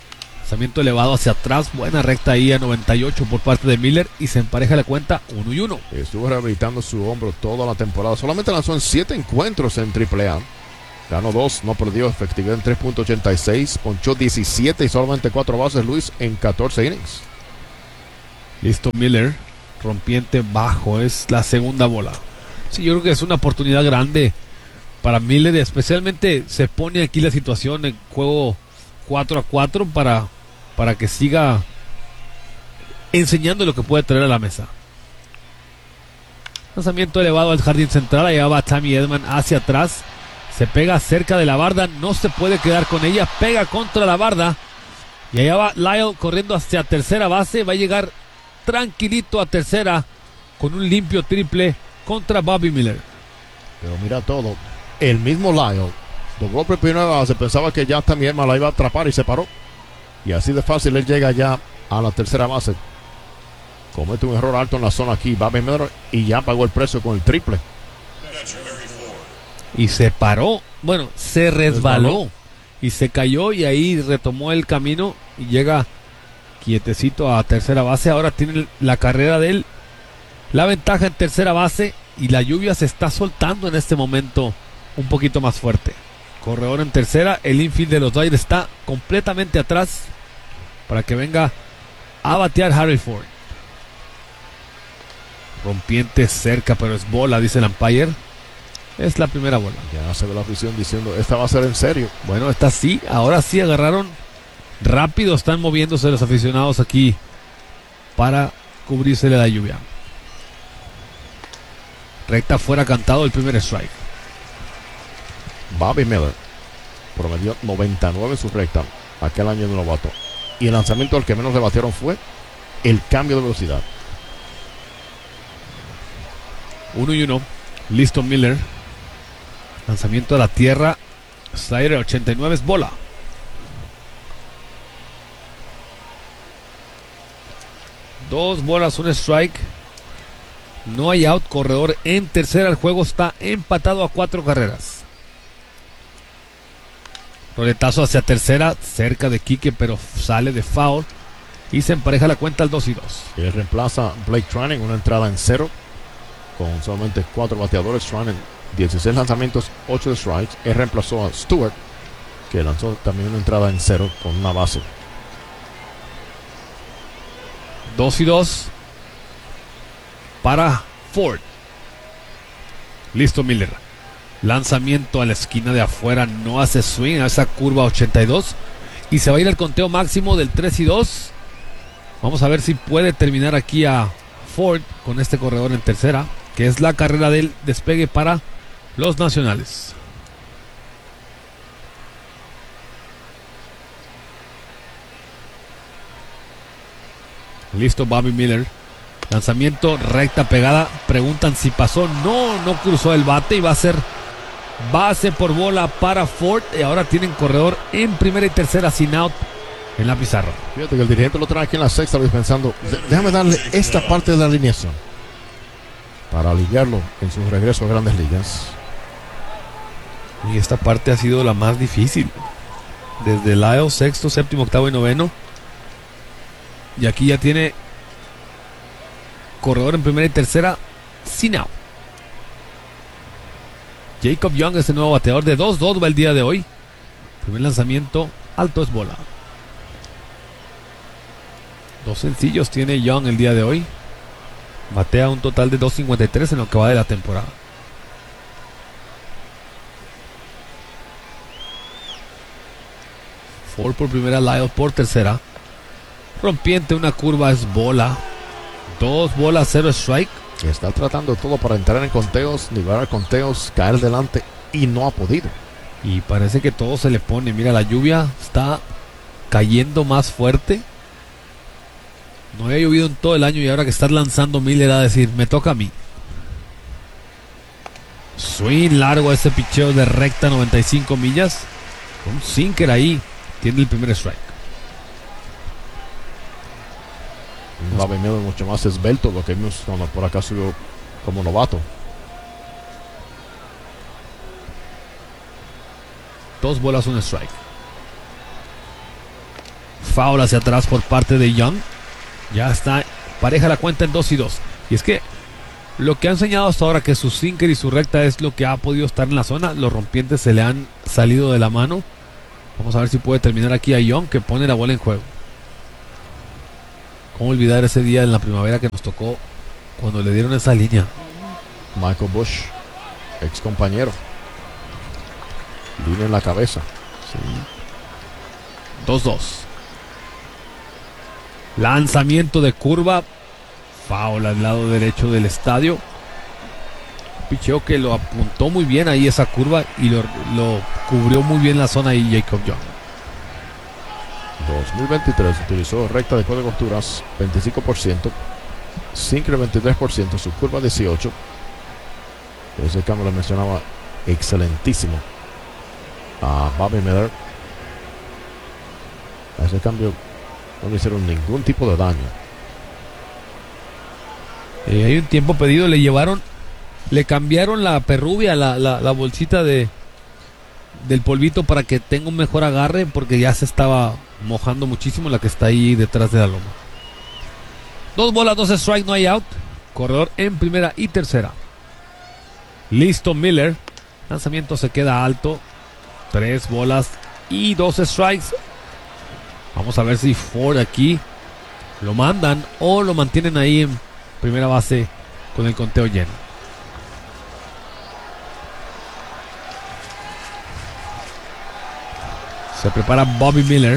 Lanzamiento elevado hacia atrás, buena recta ahí a noventa y ocho por parte de Miller y se empareja la cuenta uno y uno. Estuvo rehabilitando su hombro toda la temporada. Solamente lanzó en siete encuentros en triple A. Ganó dos, no perdió, efectividad en tres punto ochenta y seis, ponchó diecisiete y solamente cuatro bases, Luis, en catorce innings. Listo Miller, rompiente bajo, es la segunda bola. Sí, yo creo que es una oportunidad grande para Miller, especialmente se pone aquí la situación en juego cuatro a cuatro para, para que siga enseñando lo que puede traer a la mesa. Lanzamiento elevado al jardín central, allá va Tommy Edman hacia atrás, se pega cerca de la barda, no se puede quedar con ella, pega contra la barda y allá va Lyle corriendo hacia tercera base, va a llegar tranquilito a tercera con un limpio triple contra Bobby Miller. Pero mira todo, el mismo Lyle dobló por primera base, pensaba que ya también la iba a atrapar y se paró. Y así de fácil él llega ya a la tercera base. Comete un error alto en la zona aquí, Bobby Miller, y ya pagó el precio con el triple. Y se paró, bueno, se resbaló y se cayó y ahí retomó el camino y llega quietecito a tercera base. Ahora tiene la carrera de él, la ventaja en tercera base y la lluvia se está soltando en este momento un poquito más fuerte. Corredor en tercera, el infield de los Dodgers está completamente atrás para que venga a batear Harry Ford. Rompiente cerca, pero es bola, dice el umpire. Es la primera bola. Ya se ve la afición diciendo, esta va a ser en serio. Bueno, esta sí, ahora sí agarraron rápido, están moviéndose los aficionados aquí para cubrirse de la lluvia. Recta fuera cantado el primer strike. Bobby Miller promedió noventa y nueve en su recta aquel año de novato. Y el lanzamiento al que menos le batieron fue el cambio de velocidad. Uno y uno. Listo Miller. Lanzamiento a la tierra. Slider ochenta y nueve es bola. Dos bolas, un strike. No hay out, corredor en tercera. El juego está empatado a cuatro carreras. Roletazo hacia tercera, cerca de Quique, pero sale de foul. Y se empareja la cuenta al dos y dos. Él reemplaza a Blake Treinen, una entrada en cero, con solamente cuatro bateadores. Treinen, dieciséis lanzamientos, ocho de strikes. Él reemplazó a Stewart, que lanzó también una entrada en cero con una base. dos y dos para Ford. Listo Miller. Lanzamiento a la esquina de afuera, no hace swing a esa curva ochenta y dos y se va a ir al conteo máximo del tres y dos. Vamos a ver si puede terminar aquí a Ford con este corredor en tercera, que es la carrera del despegue para los Nacionales. Listo Bobby Miller. Lanzamiento recta pegada, preguntan si pasó, no, no cruzó el bate y va a ser base por bola para Ford. Y ahora tienen corredor en primera y tercera sin out en la pizarra. Fíjate que el dirigente lo trae aquí en la sexta, pensando, déjame darle esta parte de la alineación para aliviarlo en su regreso a Grandes Ligas. Y esta parte ha sido la más difícil. Desde Lyle, sexto, séptimo, octavo y noveno. Y aquí ya tiene corredor en primera y tercera sin out. Jacob Young es el nuevo bateador de dos dos va el día de hoy. Primer lanzamiento, alto es bola. Dos sencillos tiene Young el día de hoy. Batea un total de dos cincuenta y tres en lo que va de la temporada. Ford por primera, Lyle por tercera. Rompiente, una curva es bola. Dos bolas, cero strike. Está tratando todo para entrar en conteos, liberar conteos, caer delante y no ha podido. Y parece que todo se le pone. Mira, la lluvia está cayendo más fuerte. No había llovido en todo el año y ahora que está lanzando Miller a decir, me toca a mí. Swing largo ese picheo de recta, noventa y cinco millas. Un sinker ahí. Tiene el primer strike. Va a venir mucho más esbelto lo que vimos cuando por acá subió como novato. Dos bolas, un strike. foul hacia atrás por parte de Young. Ya está pareja la cuenta en dos y dos. Y es que lo que ha enseñado hasta ahora, que su sinker y su recta es lo que ha podido estar en la zona. Los rompientes se le han salido de la mano. Vamos a ver si puede terminar aquí a Young, que pone la bola en juego. ¿Cómo olvidar ese día en la primavera que nos tocó cuando le dieron esa línea? Michael Bush, ex compañero. Línea en la cabeza. Sí. dos dos. Lanzamiento de curva. Foul al lado derecho del estadio. Picheo que lo apuntó muy bien ahí esa curva y lo, lo cubrió muy bien la zona ahí Jacob Young. dos mil veintitrés utilizó recta de código de costuras veinticinco por ciento, sinker veintitrés por ciento, su curva dieciocho. Ese cambio lo mencionaba excelentísimo a Bobby Miller. A ese cambio no le hicieron ningún tipo de daño. Eh, hay un tiempo pedido, le llevaron, le cambiaron la perrubia, la, la, la bolsita de del polvito para que tenga un mejor agarre, porque ya se estaba mojando muchísimo la que está ahí detrás de la loma. Dos bolas, dos strikes, no hay out. Corredor en primera y tercera. Listo Miller. Lanzamiento se queda alto. Tres bolas y dos strikes. Vamos a ver si Ford aquí lo mandan o lo mantienen ahí en primera base con el conteo lleno. Se prepara Bobby Miller.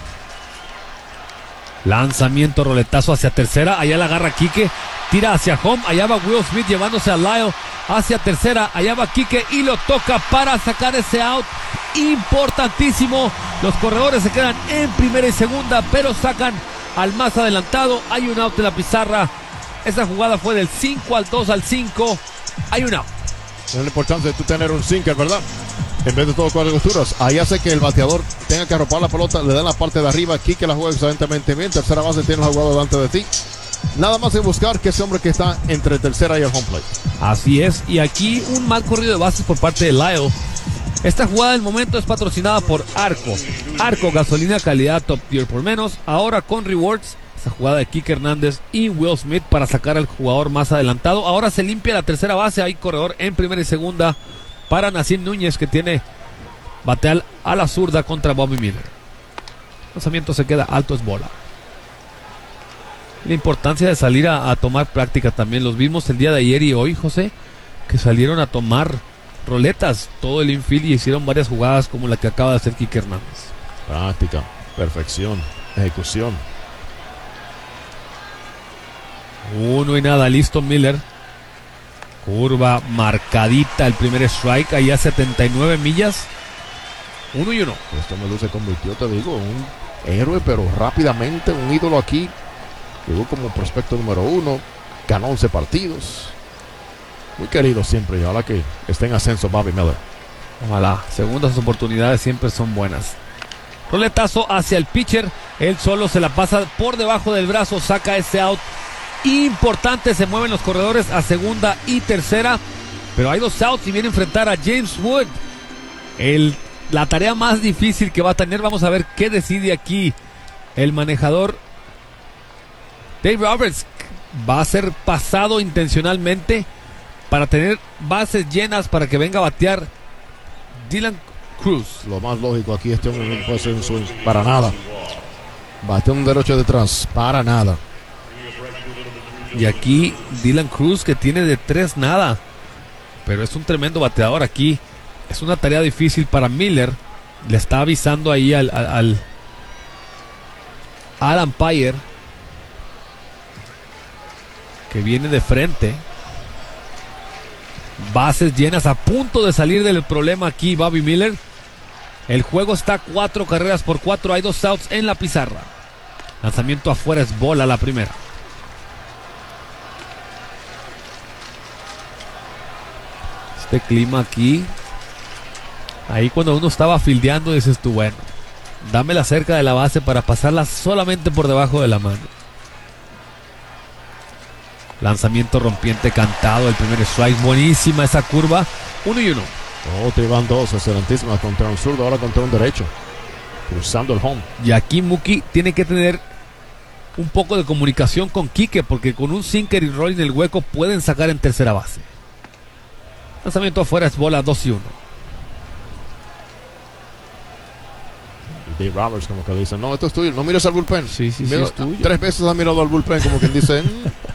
Lanzamiento, roletazo hacia tercera. Allá la agarra Quique. Tira hacia home. Allá va Will Smith llevándose a Lyle hacia tercera. Allá va Quique y lo toca para sacar ese out importantísimo. Los corredores se quedan en primera y segunda, pero sacan al más adelantado. Hay un out en la pizarra. Esa jugada fue del cinco al dos al cinco. Hay un out. Es la importancia de tú tener un sinker, ¿verdad? En vez de todo cuatro costuras. Ahí hace que el bateador tenga que arropar la pelota, le dan la parte de arriba. Quique la juega excelentemente bien. Tercera base tiene el jugador delante de ti. Nada más que buscar que ese hombre que está entre tercera y el home plate. Así es. Y aquí un mal corrido de bases por parte de Lyle. Esta jugada del momento es patrocinada por Arco. Arco, gasolina calidad top tier por menos. Ahora con rewards. Esa jugada de Quique Hernández y Will Smith para sacar al jugador más adelantado. Ahora se limpia la tercera base. Hay corredor en primera y segunda para Nacim Núñez, que tiene bateal a la zurda contra Bobby Miller. El lanzamiento se queda alto, es bola. La importancia de salir a, a tomar práctica también. Los vimos el día de ayer y hoy, José, que salieron a tomar roletas todo el infield y hicieron varias jugadas como la que acaba de hacer Quique Hernández. Práctica, perfección, ejecución. Uno y nada, listo Miller. Curva marcadita, el primer strike, ahí a setenta y nueve millas. Uno y uno. Esto me se convirtió, te digo, un héroe, pero rápidamente, un ídolo aquí. Llegó como prospecto número uno, ganó once partidos. Muy querido siempre, y ojalá que esté en ascenso Bobby Miller. Ojalá, segundas oportunidades siempre son buenas. Roletazo hacia el pitcher, él solo se la pasa por debajo del brazo, saca ese out importante. Se mueven los corredores a segunda y tercera, pero hay dos outs y viene a enfrentar a James Wood. El, la tarea más difícil que va a tener. Vamos a ver qué decide aquí el manejador Dave Roberts. Va a ser pasado intencionalmente para tener bases llenas para que venga a batear Dylan Cruz. Lo más lógico aquí, este hombre no puede ser un swing para nada. Bate un derecho detrás, para nada. Y aquí Dylan Cruz, que tiene de tres nada, pero es un tremendo bateador. Aquí es una tarea difícil para Miller. Le está avisando ahí al, al, al, al umpire que viene de frente. Bases llenas, a punto de salir del problema aquí Bobby Miller. El juego está cuatro carreras por cuatro. Hay dos outs en la pizarra. Lanzamiento afuera, es bola la primera. Este clima aquí, ahí cuando uno estaba fildeando dices tú, bueno, dámela cerca de la base para pasarla solamente por debajo de la mano. Lanzamiento rompiente cantado, el primer strike, buenísima esa curva. Uno y uno. Oh, te van dos, excelentísima, contra un zurdo, ahora contra un derecho. cruzando el home. Y aquí Mookie tiene que tener un poco de comunicación con Quique, porque con un sinker y roll en el hueco pueden sacar en tercera base. Lanzamiento afuera, es bola dos y uno. Y Dave Roberts como que dice, no, esto es tuyo, no mires al bullpen. Sí, sí, Mira, sí, es tuyo. Tres veces ha mirado al bullpen como quien dice, mm,